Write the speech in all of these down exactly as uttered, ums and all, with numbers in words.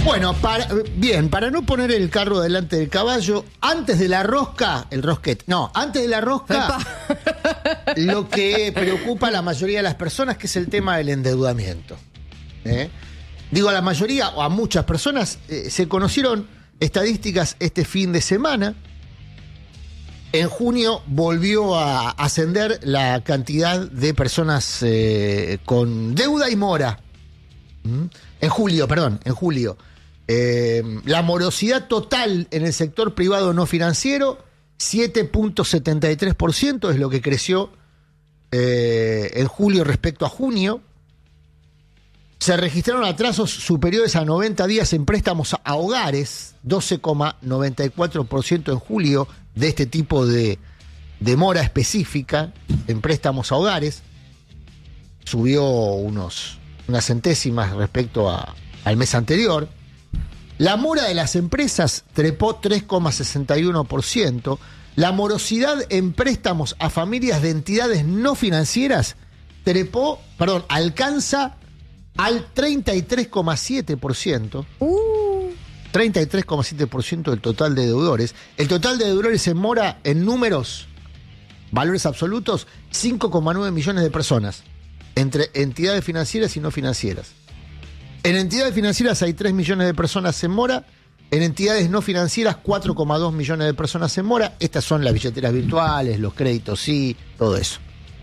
Bueno, para, bien, para no poner el carro delante del caballo, antes de la rosca, el rosquete, no, antes de la rosca, lo que preocupa a la mayoría de las personas, que es el tema del endeudamiento. ¿Eh? Digo, a la mayoría o a muchas personas, eh, se conocieron estadísticas este fin de semana. En junio volvió a ascender la cantidad de personas eh, con deuda y mora. ¿Mm? En julio, perdón, en julio. Eh, la morosidad total en el sector privado no financiero, siete punto setenta y tres por ciento es lo que creció eh, en julio respecto a junio. Se registraron atrasos superiores a noventa días en préstamos a hogares, doce coma noventa y cuatro por ciento en julio de este tipo de, de mora específica en préstamos a hogares. Subió unos, unas centésimas respecto a, al mes anterior. La mora de las empresas trepó tres coma sesenta y uno por ciento. La morosidad en préstamos a familias de entidades no financieras trepó, perdón, alcanza al treinta y tres coma siete por ciento. Uh. treinta y tres coma siete por ciento del total de deudores. El total de deudores en mora, en números, valores absolutos, cinco coma nueve millones de personas, entre entidades financieras y no financieras. En entidades financieras hay tres millones de personas en mora, en entidades no financieras cuatro coma dos millones de personas en mora. Estas son las billeteras virtuales, los créditos, sí, todo eso.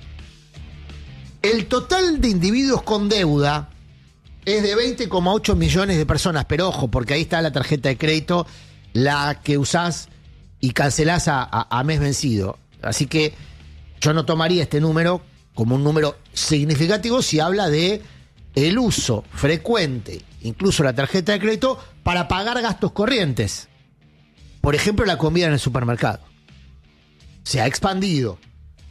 El total de individuos con deuda es de veinte coma ocho millones de personas, pero ojo, porque ahí está la tarjeta de crédito, la que usás y cancelás a, a, a mes vencido. Así que yo no tomaría este número como un número significativo si habla de el uso frecuente, incluso la tarjeta de crédito, para pagar gastos corrientes. Por ejemplo, la comida en el supermercado. Se ha expandido.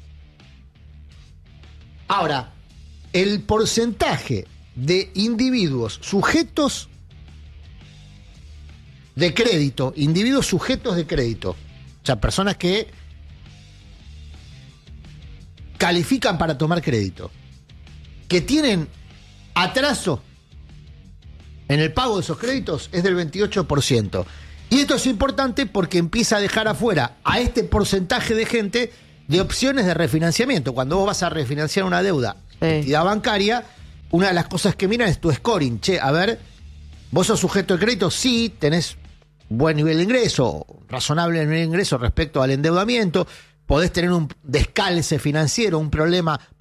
Ahora, el porcentaje de individuos sujetos de crédito, individuos sujetos de crédito, o sea, personas que califican para tomar crédito, que tienen atraso en el pago de esos créditos, es del veintiocho por ciento. Y esto es importante porque empieza a dejar afuera a este porcentaje de gente de opciones de refinanciamiento. Cuando vos vas a refinanciar una deuda, sí, entidad bancaria, una de las cosas que miran es tu scoring. Che, a ver, vos sos sujeto de crédito, sí, tenés buen nivel de ingreso, razonable nivel de ingreso respecto al endeudamiento, podés tener un descalce financiero, un problema